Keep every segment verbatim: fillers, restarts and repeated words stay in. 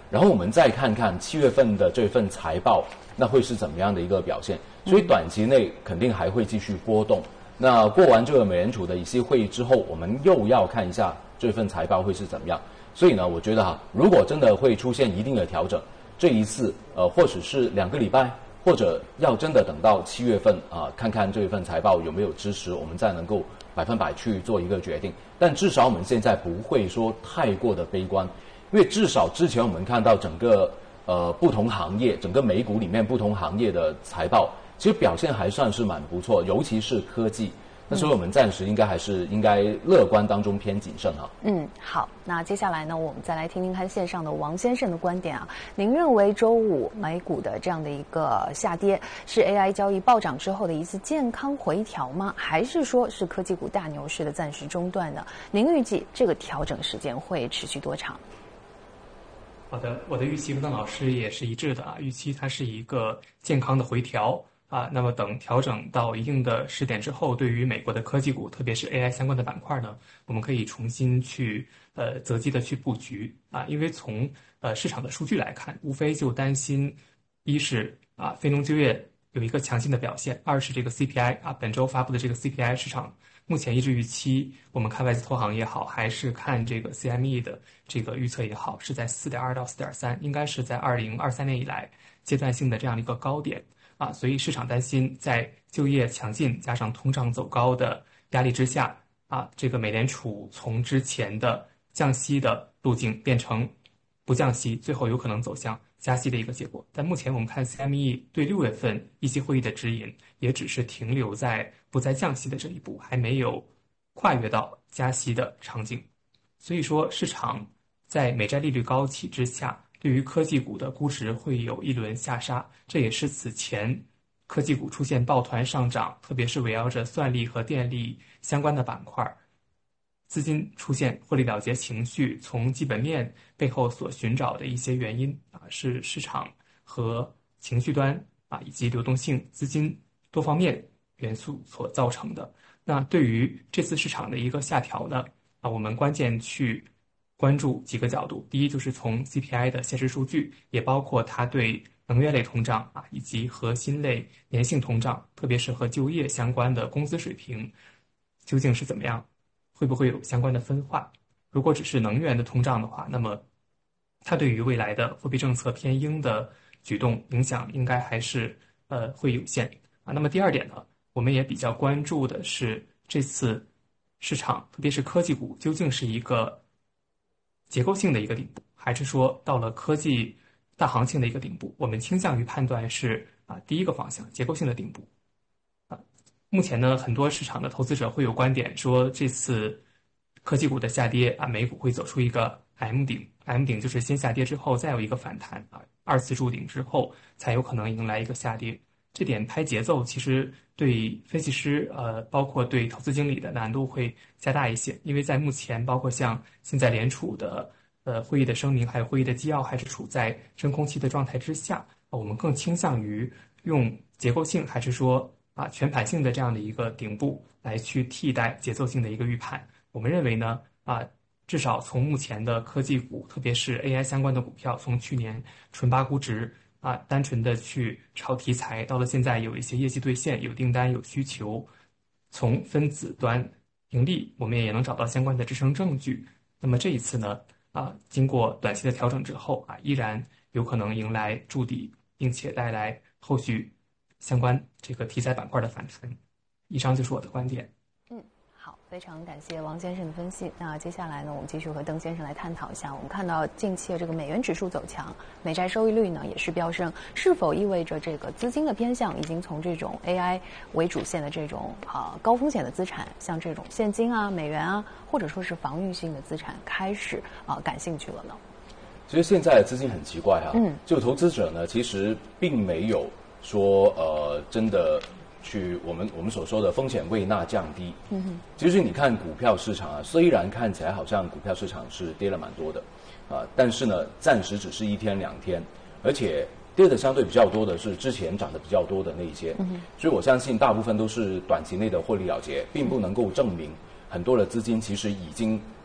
然后我们再看看七月份的这份财报，那会是怎么样的一个表现？所以短期内肯定还会继续波动。那过完这个美联储的议息会议之后，我们又要看一下这份财报会是怎么样。所以呢，我觉得哈，如果真的会出现一定的调整，这一次呃，或许是两个礼拜，或者要真的等到七月份啊、呃，看看这一份财报有没有支持，我们再能够百分百去做一个决定。但至少我们现在不会说太过的悲观，因为至少之前我们看到整个呃不同行业，整个美股里面不同行业的财报，其实表现还算是蛮不错，尤其是科技。那所以我们暂时应该还是应该乐观当中偏谨慎哈。 嗯，好，那接下来呢，我们再来听听看线上的王先生的观点啊。您认为周五美股的这样的一个下跌，是 A I 交易暴涨之后的一次健康回调吗？还是说是科技股大牛市的暂时中断呢？您预计这个调整时间会持续多长？ 好的，我的预期和邓老师也是一致的啊，预期它是一个健康的回调。啊，那么等调整到一定的时点之后，对于美国的科技股，特别是 A I 相关的板块呢，我们可以重新去呃择机的去布局啊，因为从呃市场的数据来看，无非就担心，一是啊非农就业有一个强劲的表现，二是这个 C P I 啊本周发布的这个 C P I 市场目前一致预期，我们看外资投行也好，还是看这个 C M E 的这个预测也好，是在 四点二 到 四点三， 应该是在二零二三年以来阶段性的这样的一个高点。啊，所以市场担心在就业强劲加上通胀走高的压力之下，啊，这个美联储从之前的降息的路径变成不降息，最后有可能走向加息的一个结果。但目前我们看 C M E 对六月份议息会议的指引，也只是停留在不再降息的这一步，还没有跨越到加息的场景。所以说，市场在美债利率高企之下，对于科技股的估值会有一轮下杀，这也是此前科技股出现抱团上涨，特别是围绕着算力和电力相关的板块，资金出现获利了结情绪，从基本面背后所寻找的一些原因啊，是市场和情绪端啊以及流动性、资金多方面元素所造成的。那对于这次市场的一个下调呢，啊，我们关键去关注几个角度，第一就是从 C P I 的现实数据，也包括它对能源类通胀啊，以及核心类粘性通胀，特别是和就业相关的工资水平究竟是怎么样，会不会有相关的分化？如果只是能源的通胀的话，那么它对于未来的货币政策偏鹰的举动影响应该还是呃会有限啊。那么第二点呢，我们也比较关注的是这次市场，特别是科技股究竟是一个结构性的一个顶部，还是说到了科技大行情的一个顶部？我们倾向于判断是啊第一个方向，结构性的顶部。啊，目前呢，很多市场的投资者会有观点说，这次科技股的下跌啊，美股会走出一个 M 顶 ，M 顶就是先下跌之后再有一个反弹啊，二次筑顶之后才有可能迎来一个下跌。这点拍节奏其实对分析师呃，包括对投资经理的难度会加大一些，因为在目前包括像现在联储的呃会议的声明，还有会议的纪要还是处在真空期的状态之下，我们更倾向于用结构性还是说啊全盘性的这样的一个顶部来去替代节奏性的一个预判。我们认为呢啊，至少从目前的科技股，特别是 A I 相关的股票，从去年纯八估值啊，单纯的去炒题材，到了现在有一些业绩兑现，有订单，有需求，从分子端盈利，我们也能找到相关的支撑证据。那么这一次呢，啊，经过短期的调整之后啊，依然有可能迎来筑底，并且带来后续相关这个题材板块的反弹。以上就是我的观点。 嗯。好，非常感谢王先生的分析。那接下来呢，我们继续和邓先生来探讨一下。我们看到近期的这个美元指数走强，美债收益率呢也是飙升，是否意味着这个资金的偏向已经从这种 A I 为主线的这种啊、呃、高风险的资产，像这种现金啊、美元啊，或者说是防御性的资产开始啊、呃、感兴趣了呢？ 其实现在的资金很奇怪哈、啊，嗯，就投资者呢，其实并没有说呃真的。去我们我们所说的风险胃纳降低，嗯哼，其实你看股票市场啊，虽然看起来好像股票市场是跌了蛮多的，啊，但是呢，暂时只是一天两天，而且跌的相对比较多的是之前涨得比较多的那一些，嗯哼，所以我相信大部分都是短期内的获利了结，并不能够证明很多的资金其实已经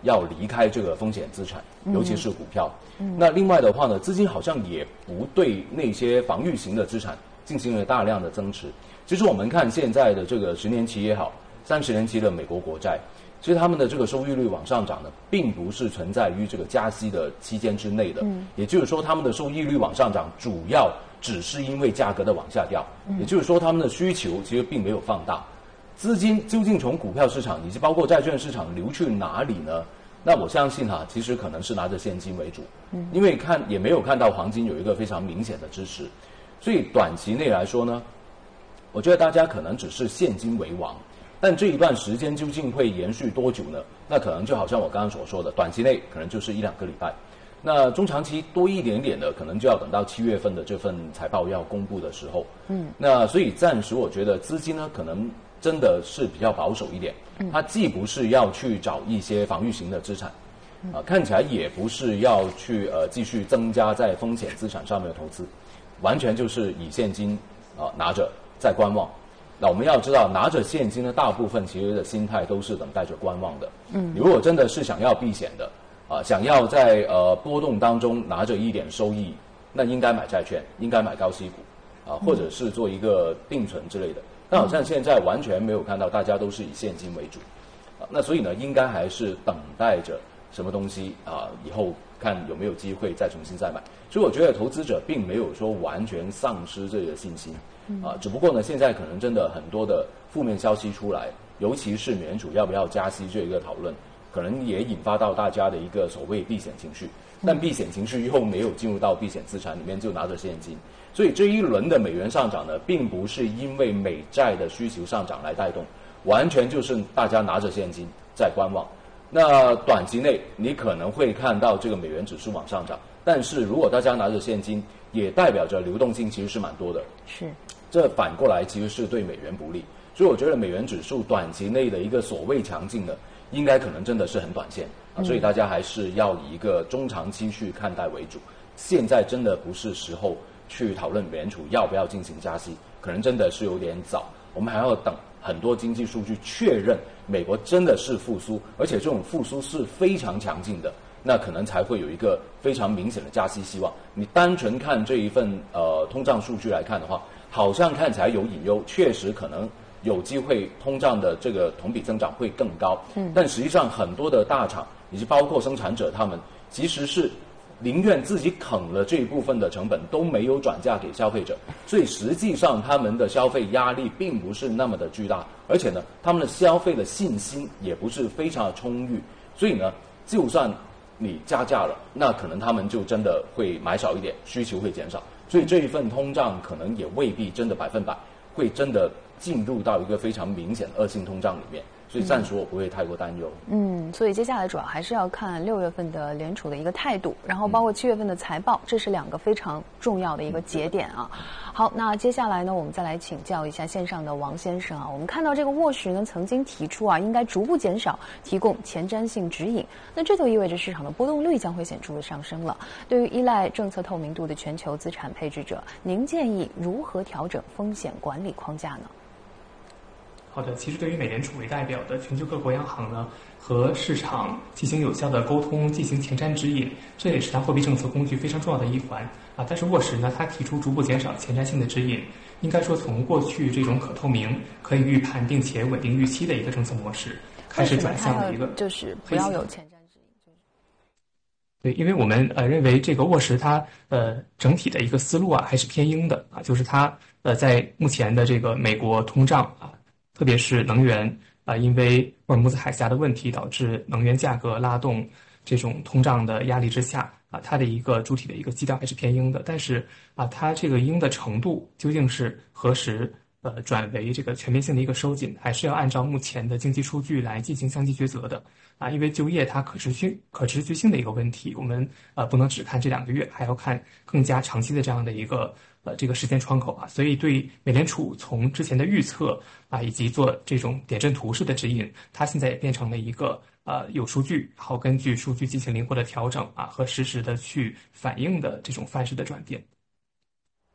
要离开这个风险资产，尤其是股票。嗯、那另外的话呢，资金好像也不对那些防御型的资产进行了大量的增持。其实我们看现在的这个十年期也好，三十年期的美国国债，其实他们的这个收益率往上涨呢，并不是存在于这个加息的期间之内的。嗯、也就是说，他们的收益率往上涨，主要只是因为价格的往下掉。嗯、也就是说，他们的需求其实并没有放大。资金究竟从股票市场以及包括债券市场流去哪里呢？那我相信哈、啊，其实可能是拿着现金为主，嗯，因为看也没有看到黄金有一个非常明显的支持，所以短期内来说呢，我觉得大家可能只是现金为王，但这一段时间究竟会延续多久呢？那可能就好像我刚刚所说的，短期内可能就是一两个礼拜，那中长期多一点点的，可能就要等到七月份的这份财报要公布的时候，嗯，那所以暂时我觉得资金呢，可能真的是比较保守一点，它既不是要去找一些防御型的资产，啊、呃，看起来也不是要去呃继续增加在风险资产上面的投资，完全就是以现金啊、呃、拿着在观望。那我们要知道，拿着现金的大部分其实的心态都是等待着观望的。嗯，你如果真的是想要避险的，啊、呃，想要在呃波动当中拿着一点收益，那应该买债券，应该买高息股，啊、呃，或者是做一个定存之类的。但好像现在完全没有看到，大家都是以现金为主，啊，那所以呢，应该还是等待着什么东西啊，以后看有没有机会再重新再买。所以我觉得投资者并没有说完全丧失这个信心，啊，只不过呢，现在可能真的很多的负面消息出来，尤其是美联储要不要加息这一个讨论，可能也引发到大家的一个所谓避险情绪。但避险情绪又没有进入到避险资产里面，就拿着现金。所以这一轮的美元上涨呢，并不是因为美债的需求上涨来带动，完全就是大家拿着现金在观望。那短期内你可能会看到这个美元指数往上涨，但是如果大家拿着现金，也代表着流动性其实是蛮多的。是，这反过来其实是对美元不利。所以我觉得美元指数短期内的一个所谓强劲的，应该可能真的是很短线啊，所以大家还是要以一个中长期去看待为主。现在真的不是时候去讨论美联储要不要进行加息，可能真的是有点早。我们还要等很多经济数据确认美国真的是复苏，而且这种复苏是非常强劲的，那可能才会有一个非常明显的加息希望。你单纯看这一份呃通胀数据来看的话，好像看起来有隐忧，确实可能有机会通胀的这个同比增长会更高。嗯，但实际上很多的大厂以及包括生产者，他们其实是宁愿自己啃了这一部分的成本，都没有转嫁给消费者，所以实际上他们的消费压力并不是那么的巨大，而且呢，他们的消费的信心也不是非常的充裕，所以呢，就算你加价了，那可能他们就真的会买少一点，需求会减少，所以这一份通胀可能也未必真的百分百会真的进入到一个非常明显的恶性通胀里面。所以暂时我不会太过担忧。 嗯，所以接下来主要还是要看六月份的联储的一个态度，然后包括七月份的财报，这是两个非常重要的一个节点啊。好，那接下来呢，我们再来请教一下线上的王先生啊。我们看到这个沃什呢曾经提出啊，应该逐步减少提供前瞻性指引，那这就意味着市场的波动率将会显著的上升了。对于依赖政策透明度的全球资产配置者，您建议如何调整风险管理框架呢？ 好的，其实对于美联储为代表的全球各国央行呢，和市场进行有效的沟通，进行前瞻指引，这也是它货币政策工具非常重要的一环啊。但是沃什呢，他提出逐步减少前瞻性的指引，应该说从过去这种可透明、可以预判并且稳定预期的一个政策模式，开始转向了一个就是不要有前瞻指引。就是对，因为我们呃认为这个沃什它呃整体的一个思路啊还是偏鹰的啊，就是它呃在目前的这个美国通胀啊。特别是能源啊、呃，因为霍尔木兹海峡的问题导致能源价格拉动这种通胀的压力之下啊，它的一个主体的一个基调还是偏鹰的。但是啊，它这个鹰的程度究竟是何时呃转为这个全面性的一个收紧，还是要按照目前的经济数据来进行相继抉择的啊。因为就业它可持续可持续性的一个问题，我们呃不能只看这两个月，还要看更加长期的这样的一个。呃，这个时间窗口啊，所以对美联储从之前的预测啊，以及做这种点阵图式的指引，它现在也变成了一个呃有数据，然后根据数据进行灵活的调整啊，和实时的去反映的这种范式的转变。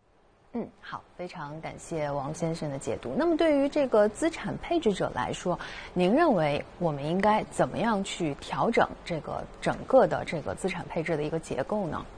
嗯，好，非常感谢王先生的解读。那么对于这个资产配置者来说，您认为我们应该怎么样去调整这个整个的这个资产配置的一个结构呢？